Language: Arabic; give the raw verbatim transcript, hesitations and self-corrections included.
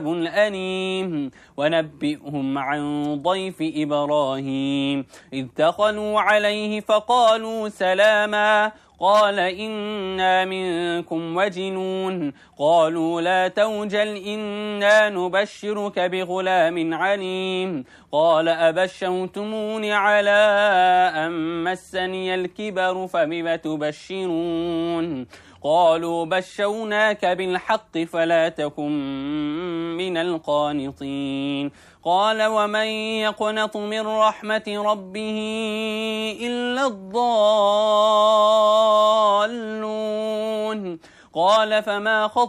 أليم ونبئهم عن ضيف إبراهيم إذ دخلوا عليه فقالوا سلاما قال إنا منكم وجنون قالوا لا توجل إنا نبشرك بغلام عليم قال أبشرتمون على أن مسني الكبر فبم تبشرون قالوا بشرناك بالحق فلا تكن من القانطين قال ومن يقنط من رحمة ربه إلا الضالون قال فما خطبكم